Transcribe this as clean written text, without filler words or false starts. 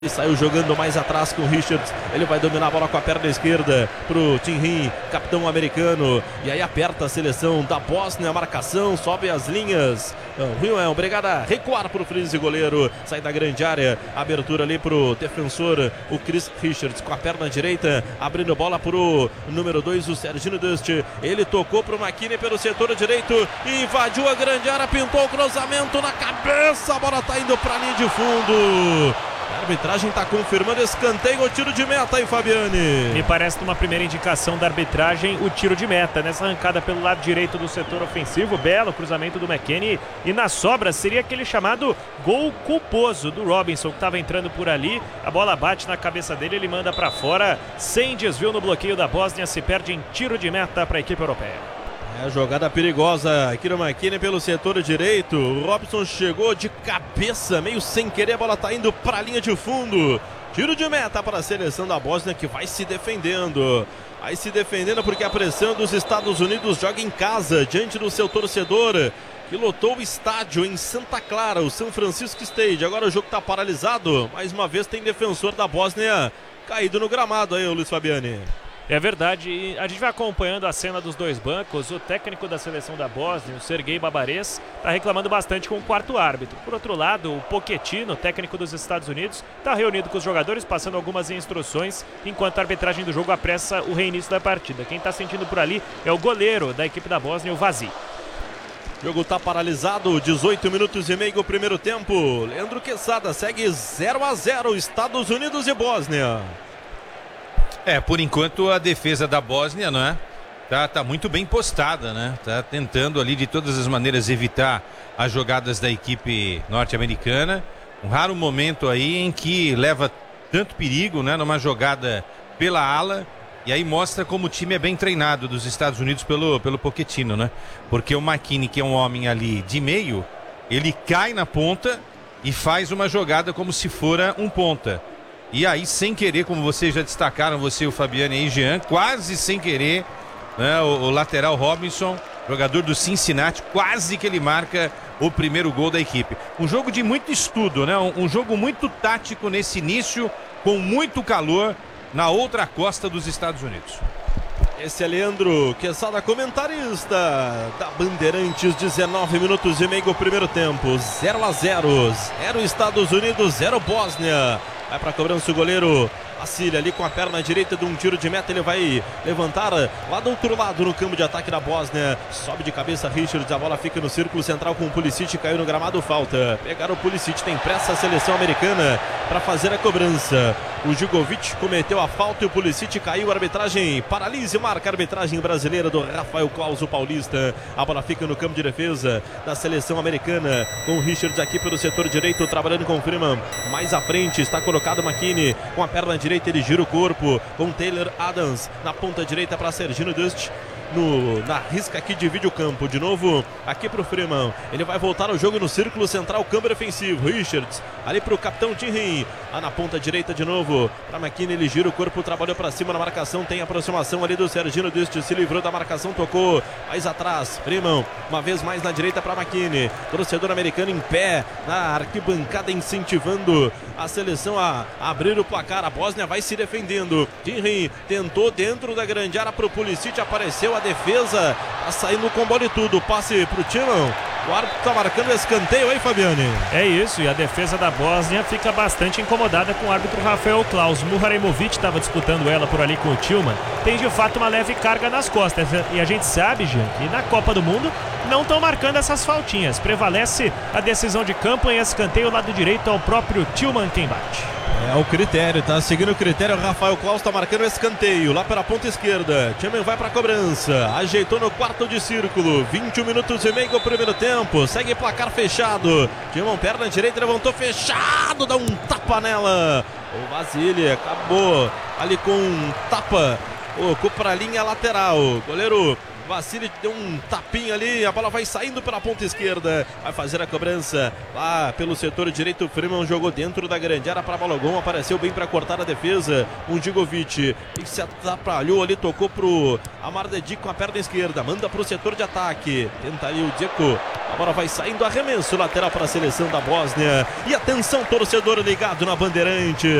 E saiu jogando mais atrás com o Richards. Ele vai dominar a bola com a perna esquerda pro Tim Rim, capitão americano. E aí aperta a seleção da Bósnia. A marcação, sobe as linhas. Rio é obrigado a recuar pro Freeze, goleiro. Sai da grande área. Abertura ali pro defensor, o Chris Richards, com a perna direita. Abrindo bola pro número 2, o Serginho Dust. Ele tocou pro McKinney pelo setor direito. Invadiu a grande área, pintou o cruzamento na cabeça. A bola tá indo pra linha de fundo. A arbitragem está confirmando escanteio ou tiro de meta aí, Fabiane. Me parece numa primeira indicação da arbitragem o tiro de meta, nessa arrancada pelo lado direito do setor ofensivo, belo cruzamento do McKinney, e na sobra seria aquele chamado gol culposo do Robinson, que estava entrando por ali, a bola bate na cabeça dele, ele manda para fora, sem desvio no bloqueio da Bósnia, se perde em tiro de meta para a equipe europeia. É a jogada perigosa aqui no McKinney pelo setor direito. O Robson chegou de cabeça, meio sem querer, a bola tá indo para a linha de fundo. Tiro de meta para a seleção da Bósnia, que vai se defendendo. Vai se defendendo porque a pressão dos Estados Unidos joga em casa, diante do seu torcedor, que lotou o estádio em Santa Clara, o São Francisco State. Agora o jogo tá paralisado. Mais uma vez tem defensor da Bósnia caído no gramado aí, o Luiz Fabiani. É verdade, e a gente vai acompanhando a cena dos dois bancos. O técnico da seleção da Bósnia, o Sergei Babares, está reclamando bastante com o quarto árbitro. Por outro lado, o Pochettino, técnico dos Estados Unidos, está reunido com os jogadores, passando algumas instruções, enquanto a arbitragem do jogo apressa o reinício da partida. Quem está sentindo por ali é o goleiro da equipe da Bósnia, o Vazi. O jogo está paralisado, 18 minutos e meio o primeiro tempo. Leandro Quesada segue 0-0, Estados Unidos e Bósnia. Por enquanto a defesa da Bósnia, não é? Tá muito bem postada, né? Tá tentando ali de todas as maneiras evitar as jogadas da equipe norte-americana. Um raro momento aí em que leva tanto perigo, né? Numa jogada pela ala. E aí mostra como o time é bem treinado dos Estados Unidos pelo Pochettino, né? Porque o McKinney, que é um homem ali de meio, ele cai na ponta e faz uma jogada como se fora um ponta. E aí, sem querer, como vocês já destacaram, você, o Fabiano e o Jean, quase sem querer, né, o lateral Robinson, jogador do Cincinnati, quase que ele marca o primeiro gol da equipe. Um jogo de muito estudo, né? Um jogo muito tático nesse início, com muito calor na outra costa dos Estados Unidos. Esse é Leandro Quesada, comentarista da Bandeirantes. 19 minutos e meio o primeiro tempo, 0-0, 0 Estados Unidos, 0 Bósnia. Vai para a cobrança o goleiro Vassili ali com a perna direita de um tiro de meta. Ele vai levantar lá do outro lado no campo de ataque da Bósnia. Sobe de cabeça Richards, a bola fica no círculo central com o Pulisic, caiu no gramado, falta. Pegaram o Pulisic, tem pressa a seleção americana para fazer a cobrança. O Jugovic cometeu a falta e o Pulisic caiu. A arbitragem paralisa e marca a arbitragem brasileira do Rafael Claus, o paulista. A bola fica no campo de defesa da seleção americana com o Richards aqui pelo setor direito, trabalhando com o Freeman. Mais à frente está colocado o McKinney com a perna direita. Ele gira o corpo com Taylor Adams na ponta direita para Serginho Dust. Na risca aqui divide o campo. De novo aqui pro Freeman. Ele vai voltar ao jogo no círculo central, câmbio ofensivo. Richards ali pro capitão Tim Rim. Lá na ponta direita de novo para McKinney. Ele gira o corpo, trabalhou para cima na marcação. Tem aproximação ali do Serginho Dust. Se livrou da marcação, tocou mais atrás. Freeman uma vez mais na direita para McKinney. Torcedor americano em pé na arquibancada, incentivando a seleção a abrir o placar. A Bósnia vai se defendendo. Tim Rim tentou dentro da grande área pro Pulisic, apareceu a defesa, tá saindo com bola e tudo. Passe pro Timon. O árbitro tá marcando o escanteio aí, Fabiane. É isso, e a defesa da Bósnia fica bastante incomodada com o árbitro Rafael Claus. Muharemovic estava disputando ela por ali com o Tillman. Tem de fato uma leve carga nas costas. E a gente sabe, Jean, que na Copa do Mundo não estão marcando essas faltinhas. Prevalece a decisão de campo em escanteio, lado direito ao próprio Tillman quem bate. É o critério, tá seguindo o critério. Rafael Claus tá marcando o escanteio lá pela ponta esquerda. Tillman vai pra cobrança, ajeitou no quarto de círculo. 21 minutos e meio o primeiro tempo, segue placar fechado. Tillman, perna direita, levantou fechado, dá um tapa nela. O Vassili acabou ali com um tapa, ocupa a linha lateral. Goleiro Vassili deu um tapinha ali, a bola vai saindo pela ponta esquerda, vai fazer a cobrança lá pelo setor direito. O Freeman jogou dentro da grande área para Balogun, apareceu bem para cortar a defesa. O Jugovic que se atrapalhou ali, tocou pro Amardedi com a perna esquerda, manda pro setor de ataque, tenta ali o Dzeko A bola vai saindo, arremesso lateral para a seleção da Bósnia. E atenção, torcedor ligado na Bandeirantes.